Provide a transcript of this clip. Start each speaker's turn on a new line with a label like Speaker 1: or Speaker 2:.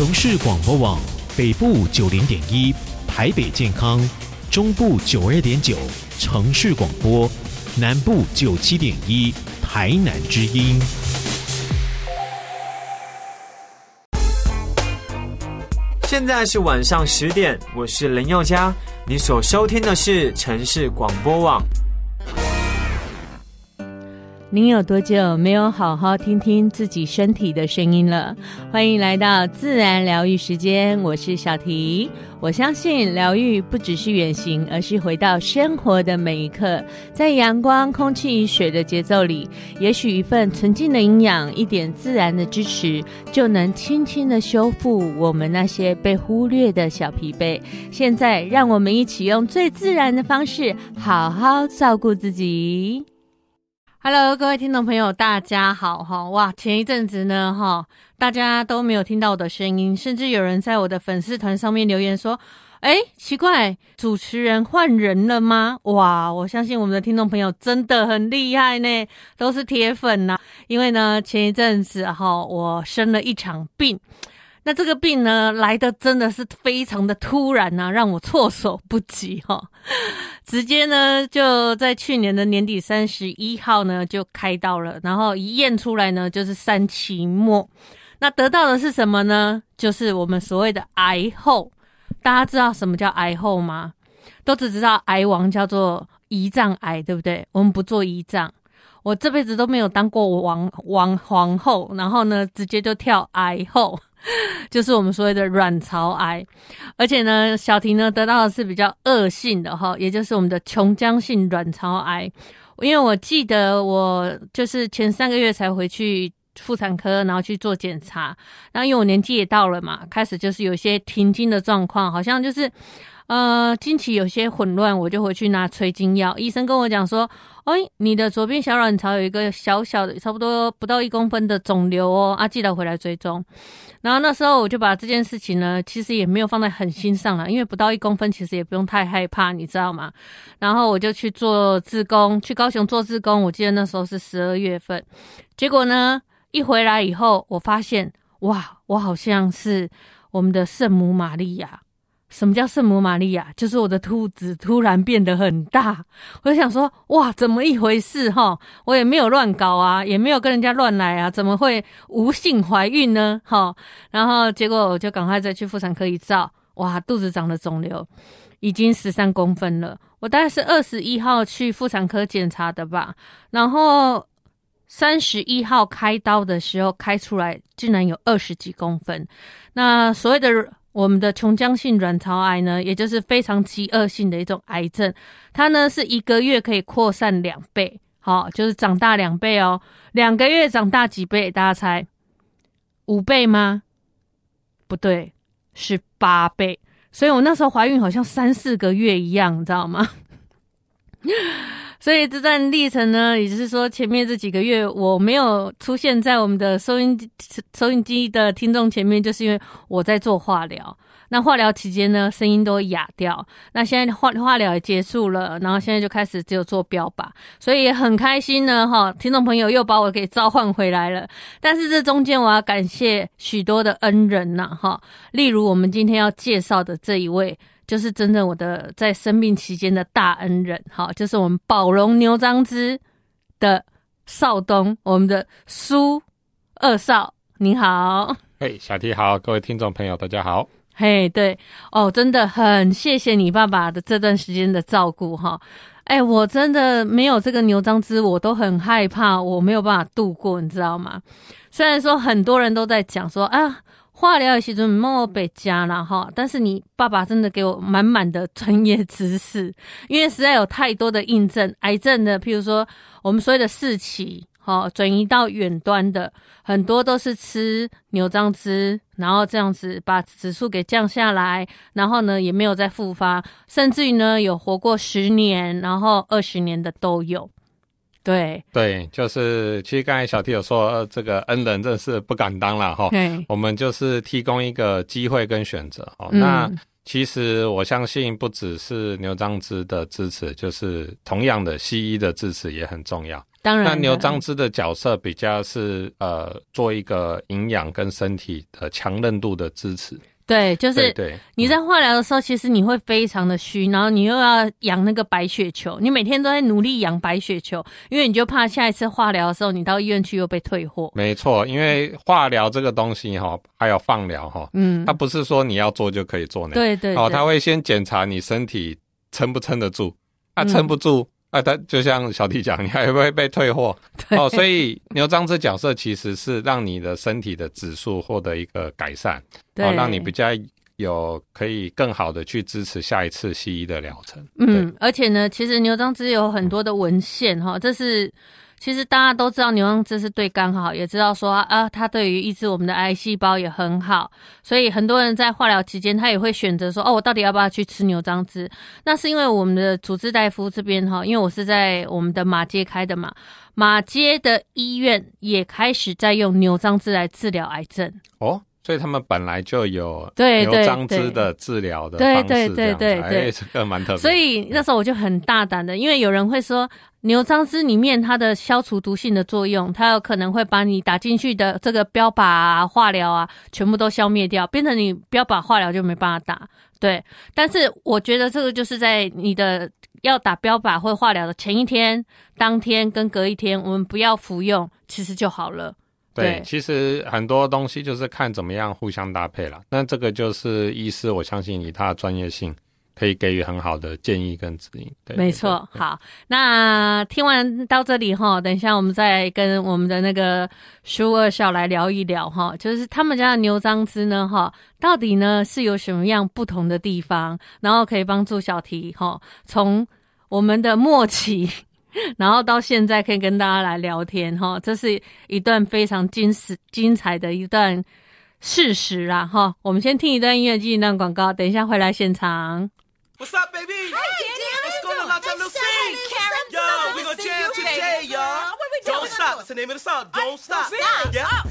Speaker 1: 城市广播网北部90.1，台北健康，中部92.9，城市广播，南部97.1，台南之音。
Speaker 2: 现在是晚上10点，我是林宥嘉，你所收听的是城市广播网。
Speaker 3: 您有多久没有好好听听自己身体的声音了？欢迎来到自然疗愈时间，我是小提。我相信疗愈不只是远行，而是回到生活的每一刻，在阳光、空气、水的节奏里，也许一份纯净的营养，一点自然的支持，就能轻轻的修复我们那些被忽略的小疲惫。现在让我们一起用最自然的方式，好好照顾自己。Hello， 各位听众朋友，大家好哈！哇，前一阵子呢哈，大家都没有听到我的声音，甚至有人在我的粉丝团上面留言说：“奇怪，主持人换人了吗？”哇，我相信我们的听众朋友真的很厉害呢，都是铁粉呐。因为呢，前一阵子哈，我生了一场病。那这个病呢来的真的是非常的突然啊，让我措手不及哈。直接呢就在去年的年底31号呢就开刀了，然后一验出来呢就是3期末。那得到的是什么呢？就是我们所谓的癌后。大家知道什么叫癌后吗？都只知道癌王叫做胰脏癌，对不对？我们不做胰脏。我这辈子都没有当过皇后，然后呢直接就跳癌后。就是我们所谓的卵巢癌，而且呢，小婷呢得到的是比较恶性的哈，也就是我们的琼浆性卵巢癌。因为我记得我就是前3个月才回去妇产科，然后去做检查，然后因为我年纪也到了嘛，开始就是有些停经的状况，好像就是经期有些混乱，我就回去拿催经药。医生跟我讲说，你的左边小卵巢有一个小小的，差不多不到1公分的肿瘤哦，记得回来追踪。然后那时候我就把这件事情呢，其实也没有放在很心上啦，因为不到1公分，其实也不用太害怕，你知道吗？然后我就去做志工，去高雄做志工，我记得那时候是12月份。结果呢，一回来以后，我发现，哇，我好像是我们的圣母玛利亚。什么叫圣母玛利亚？就是我的肚子突然变得很大，我就想说，哇，怎么一回事齁？我也没有乱搞啊，也没有跟人家乱来啊，怎么会无性怀孕呢？齁，然后结果我就赶快再去妇产科一照，哇，肚子长了肿瘤，已经13公分了。我大概是21号去妇产科检查的吧，然后31号开刀的时候开出来，竟然有20几公分。那所谓的我们的琼浆性卵巢癌呢，也就是非常极恶性的一种癌症，它呢是1个月可以扩散2倍，就是长大2倍哦。2个月长大几倍？大家猜？5倍吗？不对，是8倍。所以我那时候怀孕好像3、4个月一样，你知道吗？所以这段历程呢，也就是说前面这几个月我没有出现在我们的收音机的听众前面，就是因为我在做化疗。那化疗期间呢，声音都哑掉。那现在化疗也结束了，然后现在就开始只有做标靶，所以也很开心呢听众朋友又把我给召唤回来了。但是这中间我要感谢许多的恩人例如我们今天要介绍的这一位，就是真正我的在生病期间的大恩人，就是我们宝荣牛樟芝的少东，我们的苏二少，你好。
Speaker 4: 小T好，各位听众朋友大家好。
Speaker 3: 对真的很谢谢你爸爸的这段时间的照顾我真的没有这个牛樟芝，我都很害怕我没有办法度过，你知道吗？虽然说很多人都在讲说化疗的时候莫被加啦但是你爸爸真的给我满满的专业知识，因为实在有太多的印证，癌症的譬如说我们所谓的4期转移到远端的，很多都是吃牛樟芝，然后这样子把指数给降下来，然后呢也没有再复发，甚至于呢有活过10年，然后20年的都有。对，
Speaker 4: 就是其实刚才小T有说这个恩人真是不敢当啦我们就是提供一个机会跟选择那其实我相信不只是牛樟芝的支持，就是同样的西医的支持也很重要。
Speaker 3: 当然，
Speaker 4: 那牛樟芝的角色比较是做一个营养跟身体的强韧度的支持。
Speaker 3: 对，就是你在化疗的时候，其实你会非常的虚，然后你又要养那个白血球，你每天都在努力养白血球，因为你就怕下一次化疗的时候，你到医院去又被退货。没
Speaker 4: 错，因为化疗这个东西还有放疗它不是说你要做就可以做
Speaker 3: 对对对，
Speaker 4: 它会先检查你身体撑不撑得住，撑不住。它就像小弟讲，你还会不会被退货？所以牛樟芝角色其实是让你的身体的指数获得一个改善，让你比较可以更好的去支持下一次西医的疗程。
Speaker 3: 而且呢，其实牛樟芝有很多的文献这是其实大家都知道牛樟芝是对肝好，也知道说它对于抑制我们的癌细胞也很好，所以很多人在化疗期间他也会选择说我到底要不要去吃牛樟芝。那是因为我们的主治大夫这边因为我是在我们的马街开的嘛，马街的医院也开始在用牛樟芝来治疗癌症。
Speaker 4: 所以他们本来就有牛樟芝的治疗的方式，对，这个蛮特别。
Speaker 3: 所以那时候我就很大胆的，因为有人会说牛樟芝里面它的消除毒性的作用，它有可能会把你打进去的这个标靶化疗全部都消灭掉，变成你标靶化疗就没办法打。对，但是我觉得这个就是在你的要打标靶或化疗的前一天、当天跟隔一天，我们不要服用，其实就好了。
Speaker 4: 对，其实很多东西就是看怎么样互相搭配啦。那这个就是医师，我相信以他的专业性，可以给予很好的建议跟指引。对，
Speaker 3: 没错。好，那听完到这里等一下我们再跟我们的那个苏二少来聊一聊就是他们家的牛樟芝呢到底呢是有什么样不同的地方，然后可以帮助小提从我们的末期然后到现在可以跟大家来聊天这是一段非常精彩的一段事实啦我们先听一段音乐，进一段广告，等一下回来现场。
Speaker 5: What's up, baby? Hey, Danny, what's going on? Long time no see. Karen, yo, we gonna jam today, y'all. Don't stop. That's the name of the song. Don't stop. Yeah.